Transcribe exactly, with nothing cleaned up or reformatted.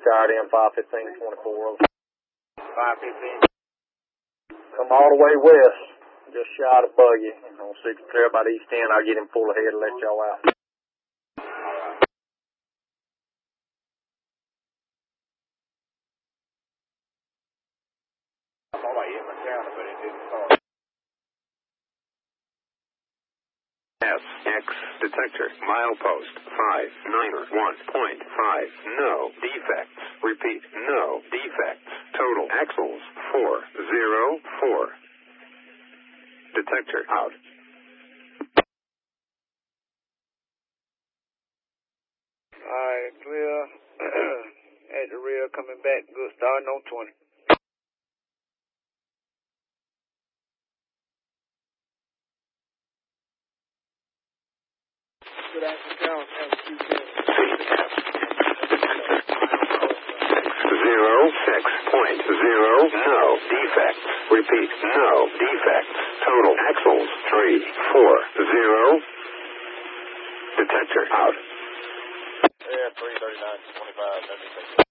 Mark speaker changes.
Speaker 1: Fired in five fifteen twenty-four.
Speaker 2: five fifteen.
Speaker 1: Come all the way west. Just shy of Buggy. On six clear about east end. I'll get him full ahead and let y'all out.
Speaker 2: I thought I hit my counter, but it didn't start.
Speaker 3: S X detector milepost five niner one point five. No defects. Repeat, no defects. Total axles four zero four. Detector out.
Speaker 2: Alright, clear. At the rear, coming back. Good, starting on twenty. Good afternoon, F Q ten.
Speaker 3: Zero six point zero. No defects. Repeat, no defects. Total axles three four zero. Detector out.
Speaker 1: Yeah, three thirty-nine twenty-five.